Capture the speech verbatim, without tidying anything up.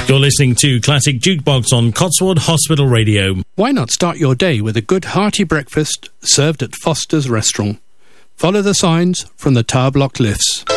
You're listening to Classic Jukebox on Cotswold Hospital Radio. Why not start your day with a good hearty breakfast served at Foster's Restaurant? Follow the signs from the tower block lifts.